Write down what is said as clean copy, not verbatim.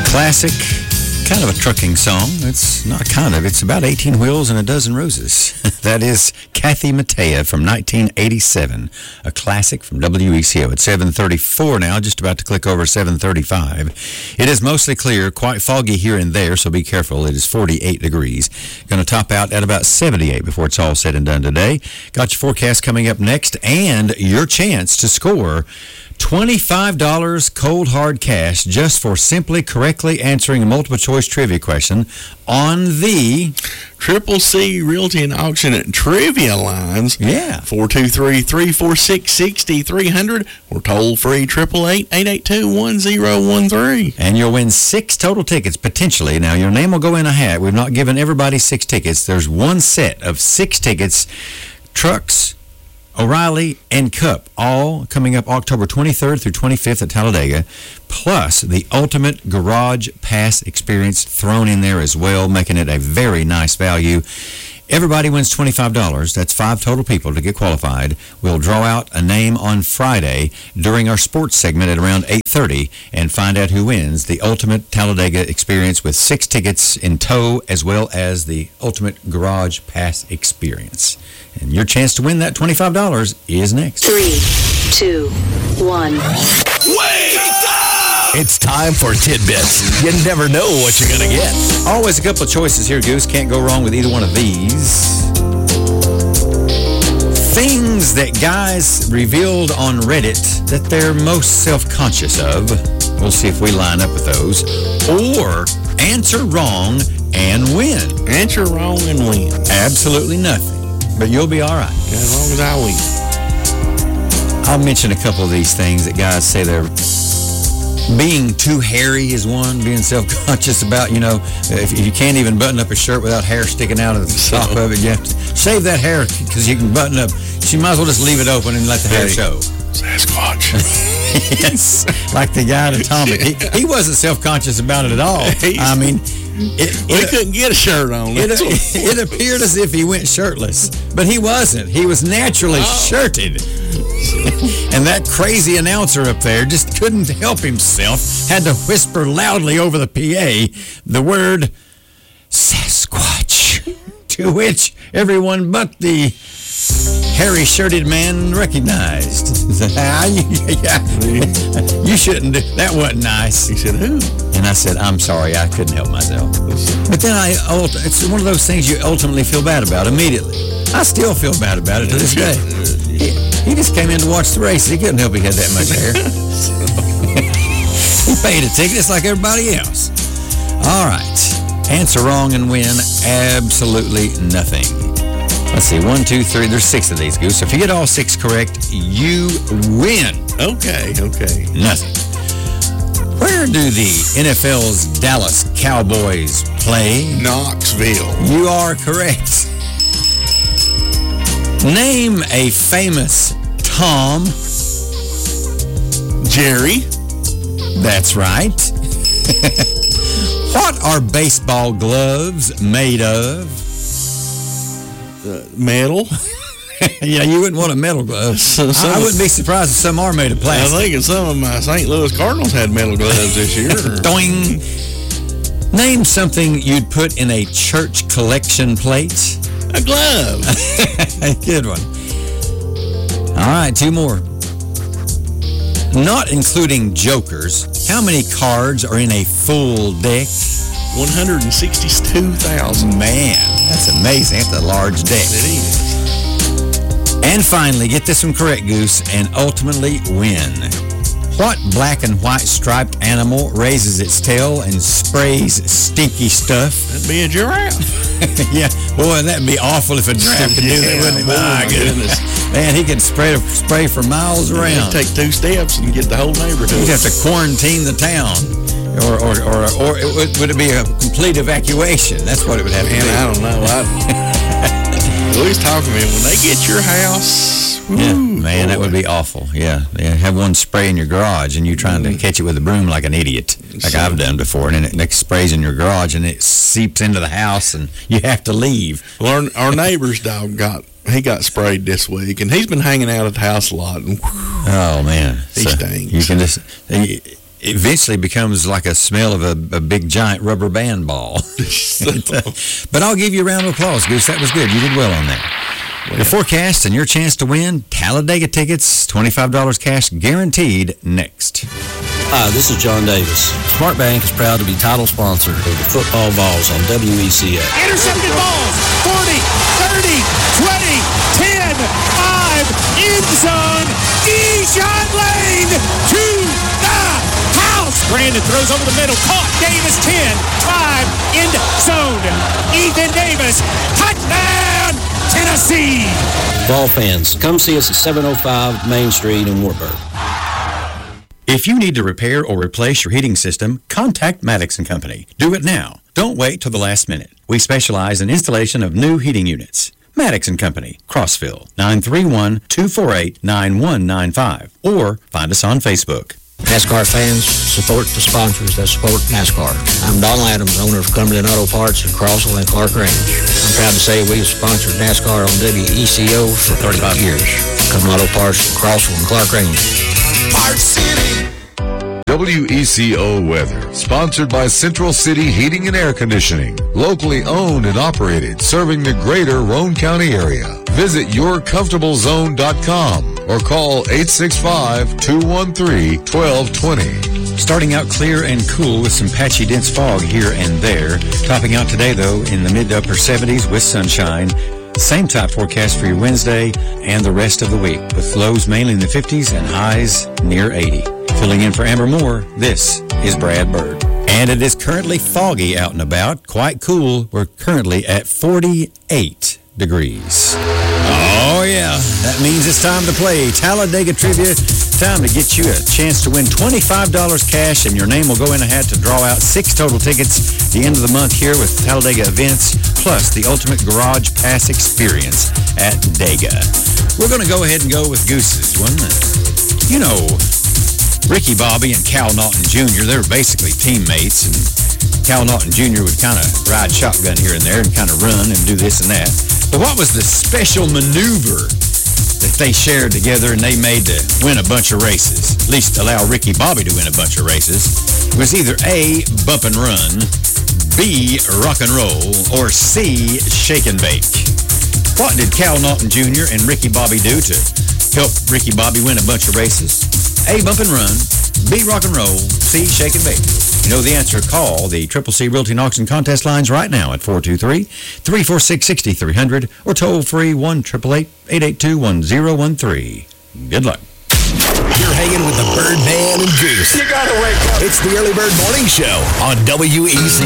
Classic, kind of a trucking song. It's not kind of, it's about 18 wheels and a dozen roses. That is Kathy Mattea from 1987, a classic from WECO. It's 7:34 now, just about to click over 7:35. It is mostly clear, quite foggy here and there, so be careful. It is 48 degrees. Going to top out at about 78 before it's all said and done today. Got your forecast coming up next, and your chance to score $25 cold hard cash just for simply correctly answering a multiple choice trivia question on the Triple C Realty and Auction at Trivia Lines. Yeah. 423-346-6300 or toll free 888-882-1013. And you'll win 6 total tickets potentially. Now your name will go in a hat. We've not given everybody 6 tickets. There's one set of 6 tickets. Trucks, O'Reilly, and Cup, all coming up October 23rd through 25th at Talladega, plus the Ultimate Garage Pass experience thrown in there as well, making it a very nice value. Everybody wins $25. That's 5 total people to get qualified. We'll draw out a name on Friday during our sports segment at around 8:30 and find out who wins the Ultimate Talladega experience with 6 tickets in tow, as well as the Ultimate Garage Pass experience. And your chance to win that $25 is next. 3, 2, 1. Wake up! It's time for Tidbits. You never know what you're going to get. Always a couple of choices here, Goose. Can't go wrong with either one of these. Things that guys revealed on Reddit that they're most self-conscious of. We'll see if we line up with those. Or answer wrong and win. Answer wrong and win. Absolutely nothing. But you'll be all right. As long as I win. I'll mention a couple of these things that guys say they're... Being too hairy is one. Being self-conscious about, if you can't even button up a shirt without hair sticking out of the top of it, you have to shave that hair because you can button up. You might as well just leave it open and let the hair show. Sasquatch. Yes, like the guy at Atomic. He wasn't self-conscious about it at all. I mean... He couldn't get a shirt on. It appeared as if he went shirtless, but he wasn't. He was naturally shirted. And that crazy announcer up there just couldn't help himself, had to whisper loudly over the PA the word Sasquatch, to which everyone but the hairy shirted man recognized. You shouldn't do that. Wasn't nice. He said, who? And I said, I'm sorry, I couldn't help myself. But then it's one of those things you ultimately feel bad about immediately. I still feel bad about it to this day. He just came in to watch the race. He couldn't help he had that much hair. He paid a ticket just like everybody else. All right. Answer wrong and win absolutely nothing. Let's see, 1, 2, 3. There's 6 of these, Goose. So if you get all 6 correct, you win. Okay. Nothing. Where do the NFL's Dallas Cowboys play? Knoxville. You are correct. Name a famous Tom. Jerry. That's right. What are baseball gloves made of? Metal. Yeah, you wouldn't want a metal glove. I wouldn't be surprised if some are made of plastic. I think some of my St. Louis Cardinals had metal gloves this year. Doing. Name something you'd put in a church collection plate. A glove. Good one. All right, 2 more. Not including jokers, how many cards are in a full deck? 162,000. Man, that's amazing. That's a large deck. It is. And finally, get this one correct, Goose, and ultimately win. What black and white striped animal raises its tail and sprays stinky stuff? That'd be a giraffe. Yeah, boy, that'd be awful if a giraffe could do that, wouldn't it? My goodness. Man, he could spray for miles around. Take 2 steps and get the whole neighborhood. You'd have to quarantine the town. Or would it be a complete evacuation? That's what it would have to be. I don't know. Louis talking to me. When they get your house, yeah, man, that would be awful. Yeah, have one spray in your garage, and you trying to catch it with a broom like an idiot, like I've done before, and then it sprays in your garage, and it seeps into the house, and you have to leave. Well, our neighbor's dog got sprayed this week, and he's been hanging out at the house a lot. And oh man, he stinks. You can just eventually becomes like a smell of a big giant rubber band ball. But I'll give you a round of applause, Goose. That was good. You did well on that. The forecast and your chance to win Talladega tickets, $25 cash guaranteed next. Hi, this is John Davis. Smart Bank is proud to be title sponsor of the Football Vols on WECA. Intercepted balls, 40, 30, 20, 10, 5, end zone, Deshaun Lane to the house. Brandon throws over the middle, caught, Davis 10, 5, end zone. Ethan Davis, touchdown, Tennessee. Vol fans, come see us at 705 Main Street in Wartburg. If you need to repair or replace your heating system, contact Maddox & Company. Do it now. Don't wait till the last minute. We specialize in installation of new heating units. Maddox & Company, Crossville, 931-248-9195. Or find us on Facebook. NASCAR fans, support the sponsors that support NASCAR. I'm Donald Adams, owner of Cumberland Auto Parts in Crossville and Clark Range. I'm proud to say we've sponsored NASCAR on WECO for 35 years. Cumberland Auto Parts in Crossville and Clark Range. Park City. WECO weather, sponsored by Central City Heating and Air Conditioning, locally owned and operated, serving the greater Roane County area. Visit yourcomfortablezone.com or call 865-213-1220. Starting out clear and cool with some patchy dense fog here and there. Topping out today, though, in the mid to upper 70s with sunshine. Same type forecast for your Wednesday and the rest of the week, with lows mainly in the 50s and highs near 80. Filling in for Amber Moore, this is Brad Bird. And it is currently foggy out and about, quite cool. We're currently at 48 degrees. Oh, yeah. That means it's time to play Talladega Trivia. Time to get you a chance to win $25 cash, and your name will go in a hat to draw out 6 total tickets at the end of the month here with Talladega Events, plus the ultimate garage pass experience at Dega. We're going to go ahead and go with Goose's one. You know, Ricky Bobby and Cal Naughton Jr., they were basically teammates, and Cal Naughton Jr. would kind of ride shotgun here and there and kind of run and do this and that. But what was the special maneuver that they shared together and they made to win a bunch of races? At least allow Ricky Bobby to win a bunch of races. It was either A, bump and run, B, rock and roll, or C, shake and bake. What did Cal Naughton Jr. and Ricky Bobby do to help Ricky Bobby win a bunch of races? A, bump and run, B, rock and roll, C, shake and bake. You know the answer. Call the CCC Realty and Auction contest lines right now at 423-346-6300 or toll free 1-888-882-1013. Good luck. You're hanging with the Birdman and Goose. You gotta wake up. It's the Early Bird Morning Show on WECO.